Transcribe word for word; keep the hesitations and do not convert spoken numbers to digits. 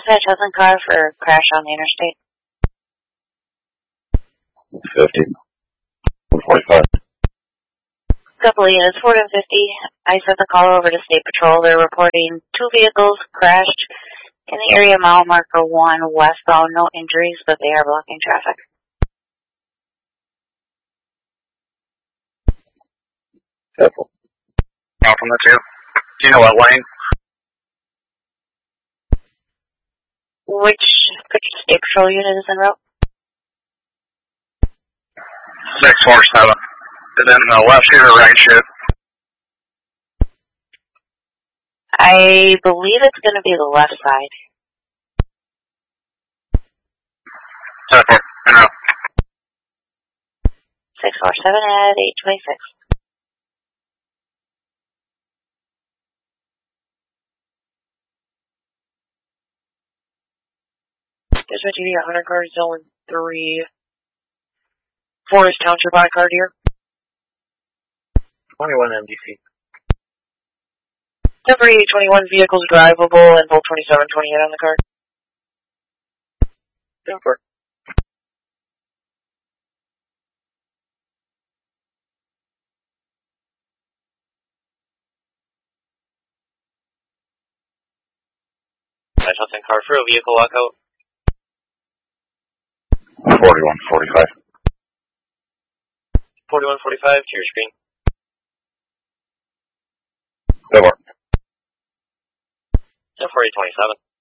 Dispatch Hudson car for crash on the interstate. fifty. forty-five. Couple units, four and fifty. I sent the call over to State Patrol. They're reporting two vehicles crashed in the area mile marker one westbound. No injuries, but they are blocking traffic. Careful. Off from the two. Do you know what lane? Which, which State Patrol unit is en route? six four seven. Is it in the left shoot or right shoot? I believe it's going to be the left side. seven four. No. six four seven at eight twenty-six. Dispatch T V one hundred car, zone three. Forest Township I card here. twenty-one M D C. Temporary eight twenty-one vehicles drivable and both twenty-seven twenty-eight on the card. ten four. Dispatch Hudson car for a vehicle walkout. forty-one forty-five. forty-one forty-five to your screen. Good work. ten four eight twenty-seven.